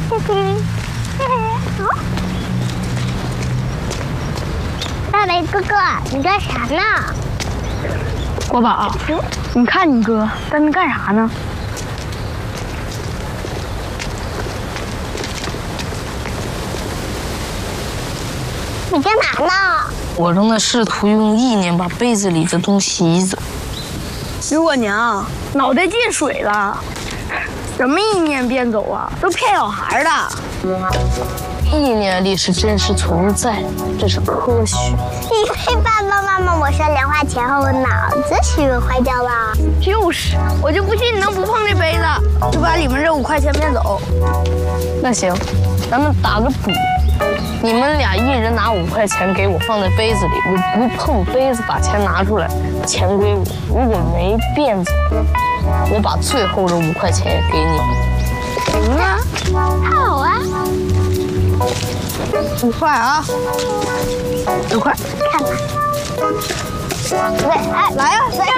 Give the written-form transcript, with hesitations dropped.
大雷哥哥，你干啥呢？ 国宝，你看你哥在那干啥呢？ 你干嘛呢？ 我正在试图用意念把杯子里的东西移走。 如果娘脑袋进水了，什么意念变走啊？都骗小孩的。 意念力是真实存在，这是科学。 因为爸爸妈妈我说莲花钱后，我脑子是不是坏掉了？ 就是，我就不信你能不碰这杯子，就把里面这5块钱骗走。 那行，咱们打个赌，你们俩一人拿5块钱给我放在杯子里，我不碰杯子，把钱拿出来，钱归我。如果没变走，我把最后的5块钱也给你们。 行啊， 好啊 5块啊，5块， 看吧。对，哎， 来呀，来呀。